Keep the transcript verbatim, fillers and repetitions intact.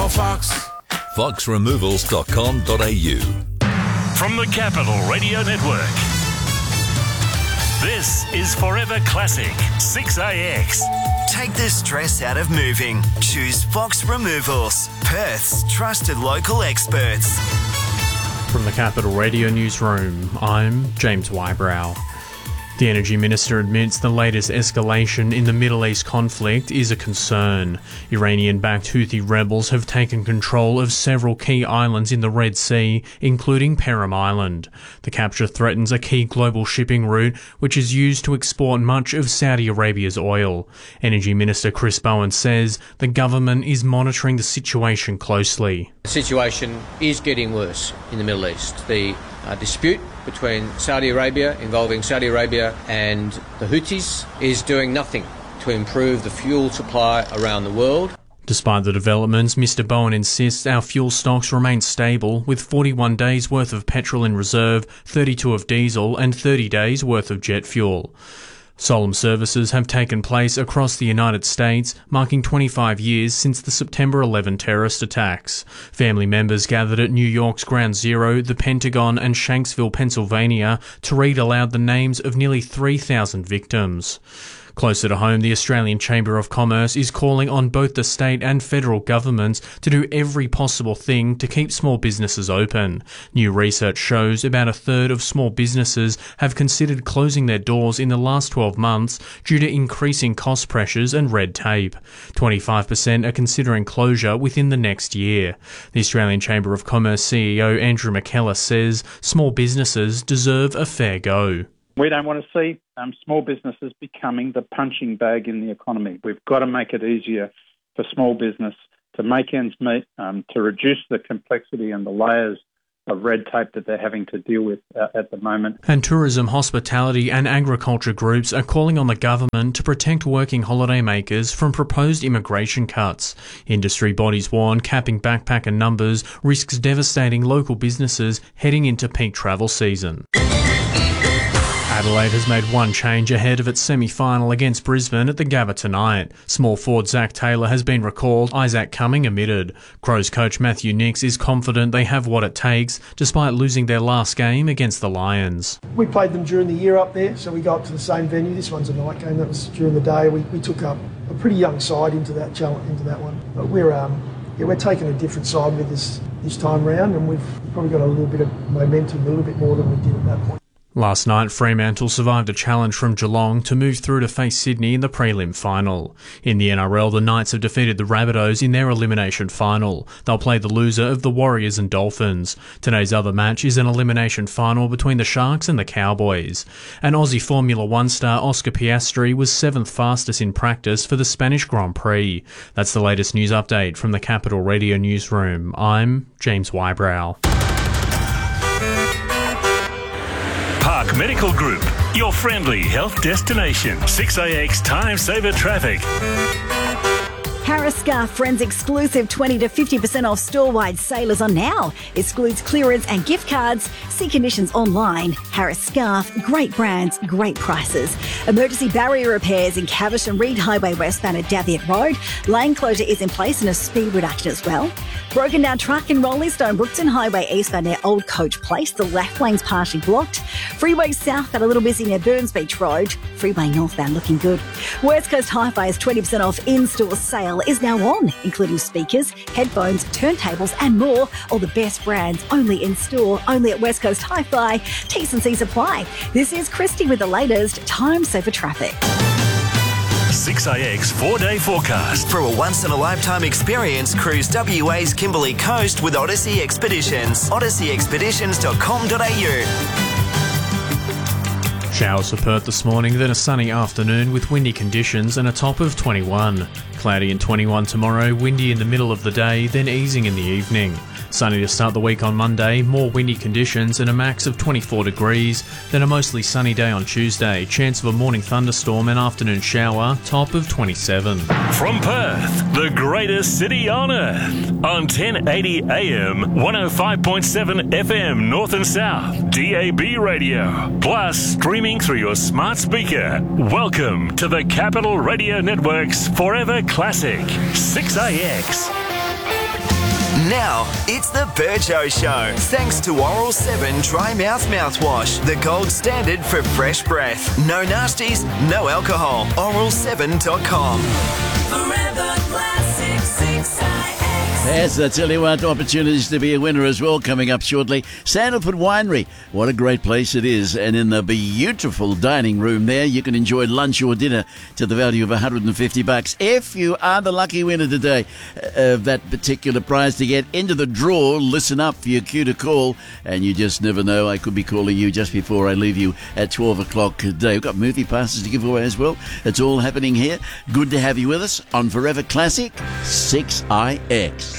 Go Fox. fox removals dot com dot a u. From the Capital Radio Network, this is Forever Classic six A X. Take the stress out of moving. Choose Fox Removals, Perth's trusted local experts. From the Capital Radio Newsroom, I'm James Wybrow. The Energy Minister admits the latest escalation in the Middle East conflict is a concern. Iranian-backed Houthi rebels have taken control of several key islands in the Red Sea, including Perim Island. The capture threatens a key global shipping route, which is used to export much of Saudi Arabia's oil. Energy Minister Chris Bowen says the government is monitoring the situation closely. The situation is getting worse in the Middle East. The uh, dispute between Saudi Arabia, involving Saudi Arabia and the Houthis, is doing nothing to improve the fuel supply around the world. Despite the developments, Mr Bowen insists our fuel stocks remain stable, with forty-one days worth of petrol in reserve, thirty-two of diesel and thirty days worth of jet fuel. Solemn services have taken place across the United States, marking twenty-five years since the September eleventh terrorist attacks. Family members gathered at New York's Ground Zero, the Pentagon and Shanksville, Pennsylvania, to read aloud the names of nearly three thousand victims. Closer to home, the Australian Chamber of Commerce is calling on both the state and federal governments to do every possible thing to keep small businesses open. New research shows about a third of small businesses have considered closing their doors in the last twelve months due to increasing cost pressures and red tape. twenty-five percent are considering closure within the next year. The Australian Chamber of Commerce C E O Andrew McKellar says small businesses deserve a fair go. We don't want to see um, small businesses becoming the punching bag in the economy. We've got to make it easier for small business to make ends meet, um, to reduce the complexity and the layers of red tape that they're having to deal with uh, at the moment. And tourism, hospitality and agriculture groups are calling on the government to protect working holiday makers from proposed immigration cuts. Industry bodies warn capping backpacker numbers risks devastating local businesses heading into peak travel season. Adelaide has made one change ahead of its semi-final against Brisbane at the Gabba tonight. Small forward Zach Taylor has been recalled, Isaac Cumming omitted. Crows coach Matthew Nix is confident they have what it takes, despite losing their last game against the Lions. We played them during the year up there, so we go up to the same venue. This one's a night game, that was during the day. We, we took up a pretty young side into that challenge, into that one. But we're um, yeah, we're taking a different side with this, this time round, and we've probably got a little bit of momentum, a little bit more than we did at that point. Last night, Fremantle survived a challenge from Geelong to move through to face Sydney in the prelim final. In the N R L, the Knights have defeated the Rabbitohs in their elimination final. They'll play the loser of the Warriors and Dolphins. Today's other match is an elimination final between the Sharks and the Cowboys. And Aussie Formula One star Oscar Piastri was seventh fastest in practice for the Spanish Grand Prix. That's the latest news update from the Capital Radio Newsroom. I'm James Wybrow. Park Medical Group, your friendly health destination. six A X Time Saver Traffic. Harris Scarf Friends exclusive twenty to fifty percent off store-wide sale on now. Excludes clearance and gift cards. See conditions online. Harris Scarf, great brands, great prices. Emergency barrier repairs in Caversham Reed Highway westbound at Davitt Road. Lane closure is in place and a speed reduction as well. Broken down truck in Rolling Stone Brookton Highway eastbound near Old Coach Place. The left lane's partially blocked. Freeway southbound a little busy near Burns Beach Road. Freeway northbound looking good. West Coast Hi-Fi's twenty percent off in-store sale is now on, including speakers, headphones, turntables and more. All the best brands only in store, only at West Coast Hi-Fi. T's and C's apply. This is Christy with the latest Time Saver Traffic. six A X four-day forecast. For a once-in-a-lifetime experience, cruise W A's Kimberley Coast with Odyssey Expeditions. odyssey expeditions dot com dot a u. Showers for Perth this morning, then a sunny afternoon with windy conditions and a top of twenty-one. Cloudy and twenty-one tomorrow, windy in the middle of the day, then easing in the evening. Sunny to start the week on Monday, more windy conditions and a max of twenty-four degrees. Then a mostly sunny day on Tuesday, chance of a morning thunderstorm and afternoon shower, top of twenty-seven. From Perth, the greatest city on earth. On ten eighty A M, one oh five point seven F M North and South, D A B radio. Plus streaming through your smart speaker. Welcome to the Capital Radio Network's Forever Classic, six A X. Now, it's the Burjo Show. Thanks to Oral seven Dry Mouth Mouthwash, the gold standard for fresh breath. No nasties, no alcohol. oral seven dot com. Forever Classic six I X. Yes, I tell you what, opportunities to be a winner as well coming up shortly. Sandalwood Winery, what a great place it is. And in the beautiful dining room there, you can enjoy lunch or dinner to the value of one hundred fifty bucks. If you are the lucky winner today of that particular prize to get into the draw, listen up for your cue to call. And you just never know, I could be calling you just before I leave you at twelve o'clock today. We've got movie passes to give away as well. It's all happening here. Good to have you with us on Forever Classic six I X.